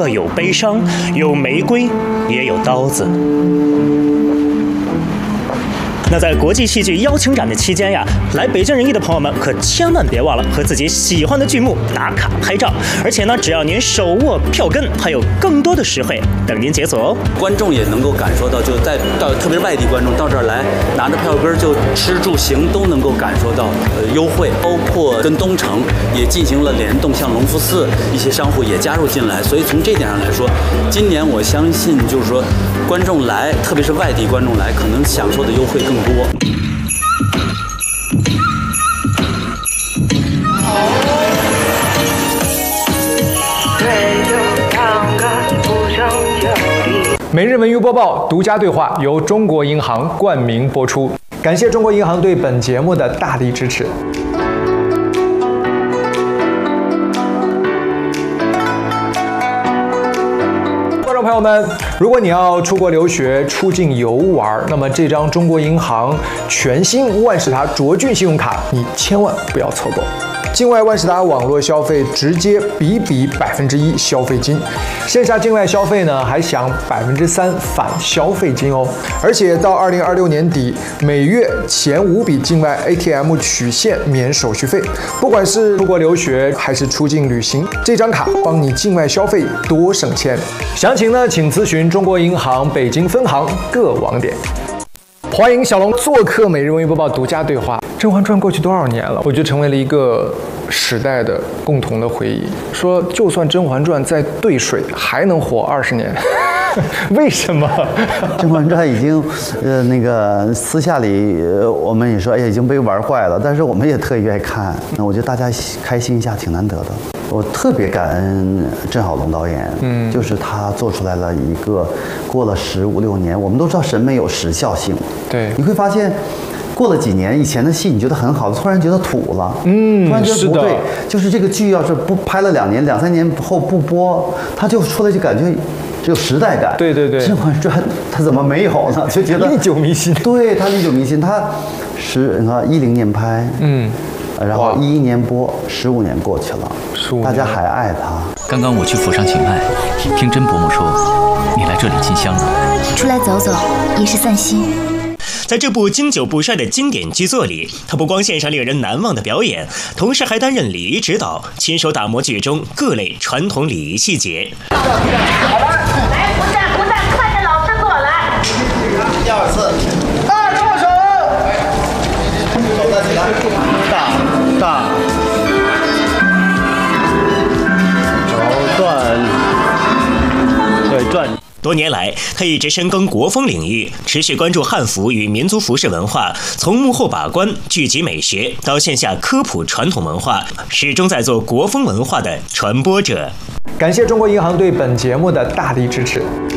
有悲伤，有玫瑰，也有刀子。那在国际戏剧邀请展的期间呀，来北京人艺的朋友们可千万别忘了和自己喜欢的剧目打卡拍照，而且呢，只要您手握票根，还有更多的实惠等您解锁哦。 观众也能够感受到，就特别是外地观众到这儿来，拿着票根就吃住行都能够感受到优惠，包括跟东城也进行了联动，像隆福寺一些商户也加入进来，所以从这点上来说，今年我相信就是说，观众来，特别是外地观众来，可能享受的优惠更多。 每日文娱播报独家对话由中国银行冠名播出，感谢中国银行对本节目的大力支持。朋友们，如果你要出国留学、出境游玩，那么这张中国银行全新万事达卓俊信用卡，你千万不要错过。境外万事达网络消费直接比1%消费金，线下境外消费呢还享3%返消费金哦。而且到2026年底，每月前5笔境外 ATM 取现免手续费。不管是出国留学还是出境旅行，这张卡帮你境外消费多省钱。详情呢，请咨询中国银行北京分行各网点。欢迎小龙做客每日文娱播报独家对话。《甄嬛传》过去多少年了？我觉得成为了一个时代的共同的回忆。说就算《甄嬛传》再兑水，还能活20年。为什么？ 《甄嬛传》已经，那个私下里我们也说，哎呀，已经被玩坏了。但是我们也特意爱看。那我觉得大家开心一下挺难得的。我特别感恩郑晓龙导演，就是他做出来了一个过了15、16年，我们都知道审美有时效性， 对， 你会发现。过了几年，以前的戏你觉得很好，突然觉得土了，突然觉得不对，就是这个剧要是不拍了2年、2、3年后不播，它就出来就感觉只有时代感。 对对对，《 甄嬛传》它怎么没有呢？就觉得历久弥新。 对，它历久弥新。它你看10年拍，然后11年播，15年过去了，大家还爱它。 刚刚我去府上请安，听甄伯母说你来这里进香了， 出来走走也是散心。 在这部经久不衰的经典剧作里，他不光献上令人难忘的表演，同时还担任礼仪指导，亲手打磨剧中各类传统礼仪细节。 好了，来不站，看着老师过来。 第2次， 大助手， 手再起来，大，转。 多年来，他一直深耕国风领域，持续关注汉服与民族服饰文化，从幕后把关剧集美学到线下科普传统文化，始终在做国风文化的传播者。 感谢中国银行对本节目的大力支持。